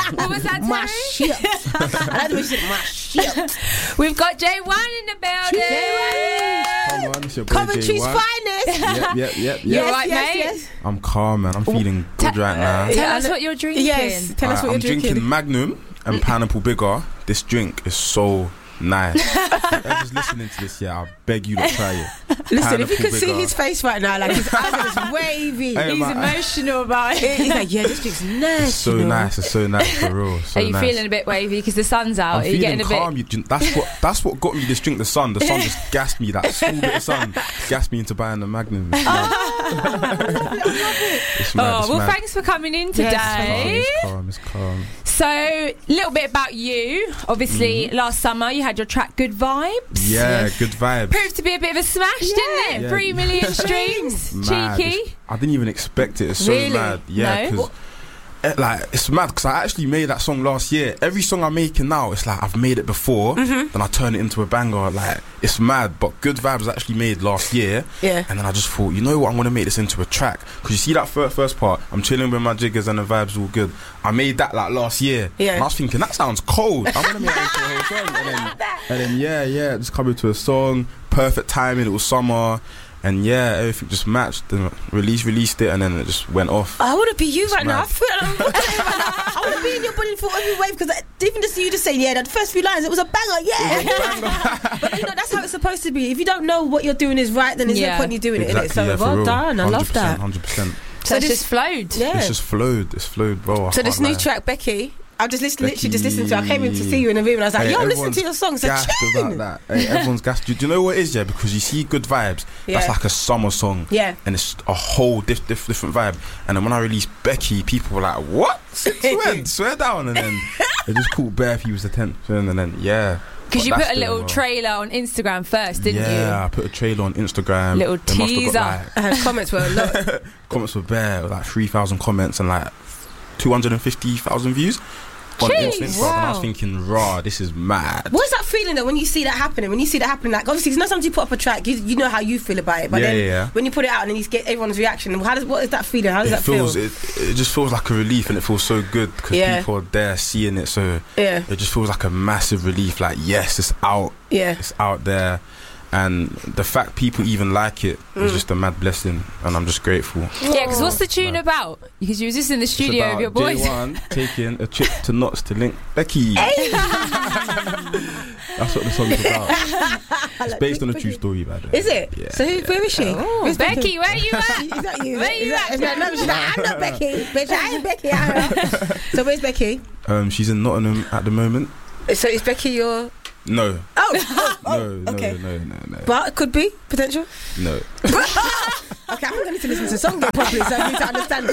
What was that, My Terry? shit. I like the way she said my shit. We've got J1 in the building. Come on, it's your boy Coventry's J1. finest. Yep. You all right, mate? Yes. I'm calm, man. I'm feeling good right now. Tell us what you're drinking. Yes, tell us what I'm you're drinking. drinking Magnum and Pineapple Bigger. This drink is so nice. If you're just listening to this, I beg you to try it. Listen, if you Pineapple could see Bigger. his face right now, like his eyes are wavy. Hey, He's man. emotional about it. He's like, yeah, this drink's nice. It's so nice. It's so nice for real. So Are you nice. feeling a bit wavy because the sun's out? I'm Are you feeling getting a calm. bit? That's what got me this drink. The sun just gassed me. That small bit of sun gassed me into buying the Magnum. It's mad. It's mad. Oh, It's well, mad. thanks for coming in today. It's calm. So, a little bit about you. Obviously, last summer you had your track Good Vibes. Yeah, good vibes. Proved to be a bit of a smash, didn't it? Yeah. 3 million streams. Mad. Cheeky. I didn't even expect it. It's so Really? mad. Yeah, No? because it's mad because I actually made that song last year. Every song I'm making now, it's like I've made it before, then I turn it into a banger. Like, it's mad. But Good Vibes was actually made last year. Yeah. And then I just thought, you know what, I'm going to make this into a track. Because you see that first part, I'm chilling with my jiggers and the vibes all good. I made that like last year. Yeah. And I was thinking, that sounds cold. I'm going to make it into a whole song. And then yeah, just come into a song. Perfect timing. It was summer. And yeah, everything just matched. Then released it, and then it just went off. I want to be you right now. mad. I feel like I want to be in your body for every wave because even just you just saying, yeah, that first few lines, it was a banger, yeah. But you know, that's how it's supposed to be. If you don't know what you're doing is right, then there's no point in you doing it, innit? So for well real. done. I love that. 100%. So it's this- just flowed. Yeah. It's just flowed. It's flowed, bro. I So this can't new lie. track, Becky, I just literally just Becky. listened to it. I came in to see you in the room and I was like, Hey, yo, listen everyone's to your song. So gassed about that. Hey, everyone's gassed. Do you know what it is, yeah? Because you see Good Vibes, Yeah. that's like a summer song. Yeah. And it's a whole different vibe. And then when I released Becky, people were like, what? Swear down. And then it just caught bare people's attention. And then, yeah. Because But you that's put a doing little well. trailer on Instagram first, didn't Yeah, I put a trailer on Instagram. Little It must have teaser. got, like, comments were a lot. comments were bare, like 3,000 comments and like 250,000 views on Jeez, Instagram. wow. And I was thinking, raw, this is mad. What's that feeling though when you see that happening? When you see that happening, like obviously, you know, sometimes you put up a track, you know how you feel about it, but Yeah, then yeah. when you put it out and then you get everyone's reaction, what is that feeling? How does It that feels feel? it just feels like a relief, and it feels so good because Yeah. people are there seeing it. So Yeah. it just feels like a massive relief. Like, yes, it's out. Yeah. It's out there. And the fact people even like it is just a mad blessing, and I'm just grateful. Yeah, because what's the tune about? Because you was just in the studio with your boys. J1 taking a trip to Knots to link Becky. That's what the song's about. It's based on a true story, by the way. Is it? Yeah. So where is she? Oh, Where's Becky, where you at? Is that you? Where you at? Is that, no, she's like, I'm not Becky. Bitch, I ain't Becky. So where's Becky? She's in Nottingham at the moment. So is Becky your... No. Oh, okay. No. But it could be potential. No. Okay, I'm going to need to listen to the song properly so I need to understand.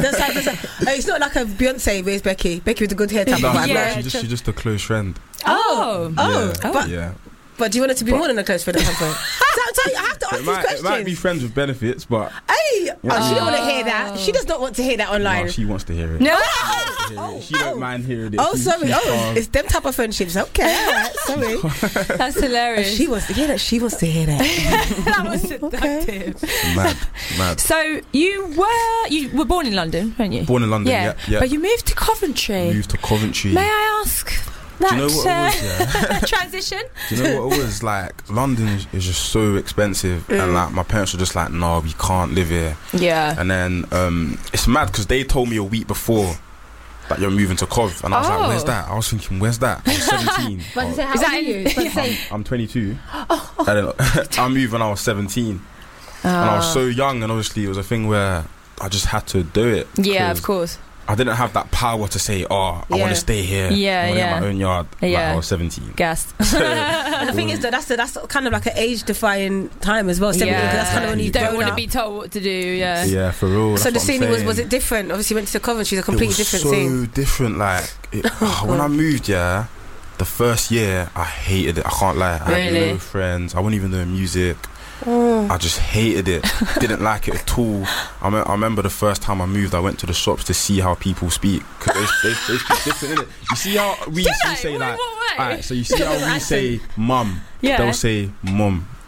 It's not like a Beyonce, where's Becky? Becky with the good hair type No, of vibe. Yeah. right? she's just a close friend. Oh. Oh, but, Yeah. but do you want it to be more than a close friend at some point? So I have to ask It these might, questions. it might be friends with benefits, but Hey! Oh, she don't want to hear that. She does not want to hear that online. no, she wants to hear it. No. She don't mind hearing it. Oh, She- sorry. she's Oh, calm. it's them type of friendships. Okay, all right. Sorry. That's hilarious. She wants to hear that. She wants to hear that. That was seductive. mad. So you were born in London, weren't you? Born in London, yeah. But you moved to Coventry. Moved to Coventry. May I ask that Do you know what it was, yeah? transition? Do you know what it was? Like, London is just so expensive, and like my parents were just like, no, we can't live here. Yeah. And then it's mad because they told me a week before that you're moving to Cov, and I was like, where's that? I was thinking, where's that? I was 17. But to say, how Is old that are you? But to say, I'm 22. And then I moved when I was 17, and I was so young, and obviously it was a thing where I just had to do it. Yeah, 'cause of course. I didn't have that power to say, I want to stay here. Yeah, I want to yeah. get my own yard. Like Yeah. I was 17. Gassed. and the thing is that that's kind of like an age-defying time as well. 17, 'cause that's kind of when you you've don't grown want to up. be told what to do. Yeah. Yeah, for real. So the that's what I'm scene was saying. it different? Obviously, you went to Coventry, it's a completely it was different so scene. different. Like when I moved, the first year I hated it. I can't lie. I Really? had no friends. I wasn't even doing music. I just hated it. Didn't like it at all. I remember the first time I moved, I went to the shops to see how people speak, because they speak different, innit? You see how we Do used to they? say What like, way? alright, so you see how we Accent. say mum, Yeah. they'll say mum.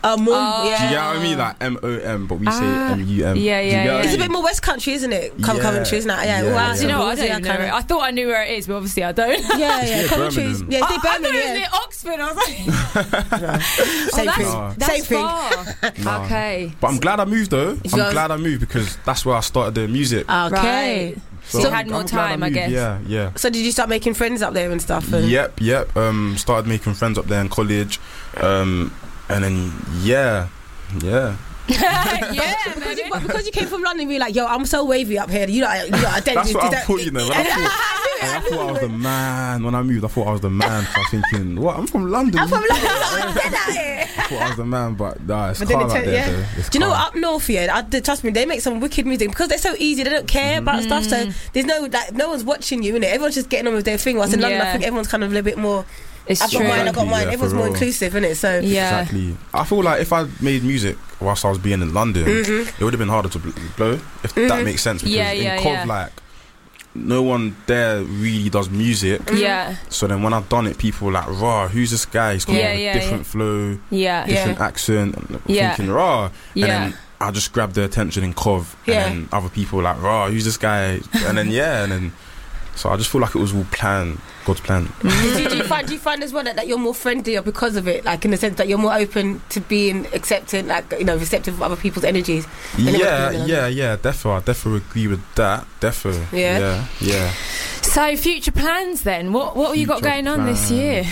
Mum. Do you get what I mean? Like MOM, but we say MUM. Yeah. It's a bit more West Country, isn't it? Coventry, isn't it? Yeah. Do you know what? I don't know it. I thought I knew where it is, but obviously I don't. Yeah. Coventry's. Birmingham. Yeah, I thought Birmingham. it was near Oxford. I was like, Same thing. that's Same thing. far. Okay. But I'm glad I moved though. You I'm glad I moved because that's where I started doing music. Okay. Right. So you had more I'm glad time, I moved. guess. Yeah. So did you start making friends up there and stuff? And Yep. Started making friends up there in college, and then yeah. because you came from London, you're like, yo, I'm so wavy up here. You know, That's what I thought, you know. When I thought I was the man. When I moved, I thought I was the man. So I was thinking, what? I'm from London. I'm from London. I'm dead out here. I thought I was the man, but nah, it's But then calm it out there. Though. It's Do you know calm. what? Up north here, trust me, they make some wicked music because they're so easy. They don't care about stuff, so there's no one's watching you, innit? Everyone's just getting on with their thing. Whilst in London, I think everyone's kind of a little bit more. It's I've true. got mine. I've got mine. Yeah, Everyone's for more real. inclusive, innit? So Yeah. Exactly. I feel like if I made music whilst I was being in London, it would have been harder to blow, if that makes sense. Because in Cov, like, no one there really does music. Yeah. So then when I've done it, people were like, rah, who's this guy? He's got a different flow, different accent. And I'm thinking, rah. And then I just grabbed their attention in Cov. And then other people were like, rah, who's this guy? And then, so I just feel like it was all planned, God's plan. do you find as well that you're more friendlier because of it, like in the sense that you're more open to being accepting, like, you know, receptive of other people's energies? Yeah, defo. I defo agree with that. Defo. Yeah. So future plans then? What have you got going on this year?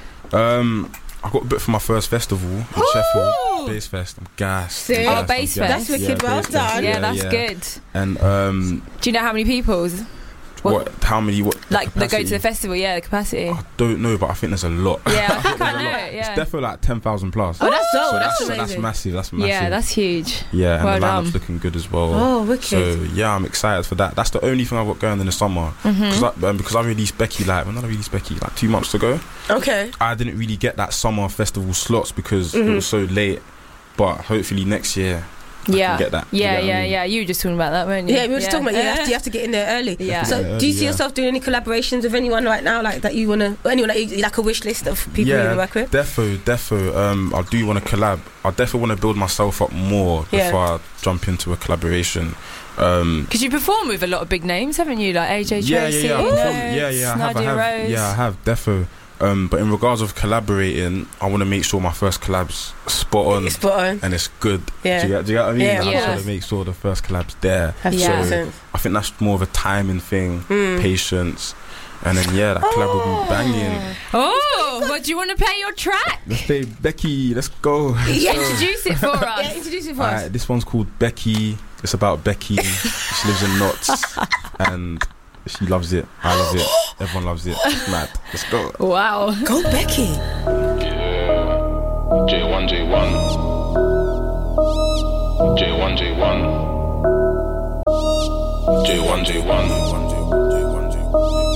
I got booked for my first festival in Sheffield, Bass Fest. I'm gassed. Oh, Bass Fest. That's wicked. Well Bass Fest. done. Yeah, that's good. And do you know how many people? how many? Like that go to the festival? Yeah, the capacity. I don't know, but I think there's a lot. Yeah, I think I know it. It's Yeah. definitely like 10,000 plus. Oh, that's dope. So That's that's amazing. massive. That's massive. Yeah, that's huge. Yeah, and Well the lineup's done. looking good as well. Oh, wicked. So yeah, I'm excited for that. That's the only thing I've got going in the summer. Because I released Becky when did I release Becky? Like 2 months ago. Okay. I didn't really get that summer festival slots because it was so late. But hopefully next year. I can get that. Yeah. You were just talking about that, weren't you? Yeah, we were just talking about you have to get in there early. Yeah. So, do you see yourself doing any collaborations with anyone right now, like that you wanna, or anyone like a wish list of people you wanna work with? Defo. I do want to collab. I definitely want to build myself up more before I jump into a collaboration. Because you perform with a lot of big names, haven't you? Like AJ Tracey, Nadia Rose. I have defo. But in regards of collaborating, I want to make sure my first collab's spot on and it's good. Yeah. Do you get what I mean? Yeah, I just want to make sure the first collab's there. Yeah. I think that's more of a timing thing, patience, and then that collab will be banging. Oh, well, do you want to play your track? Let's play Becky. Let's go. Introduce it for us. Yeah, introduce it for us. Alright, this one's called Becky. It's about Becky. She lives in Notts and she loves it. I love it. Everyone loves it. It's mad. Let's go. Wow. Go Becky. J1 J1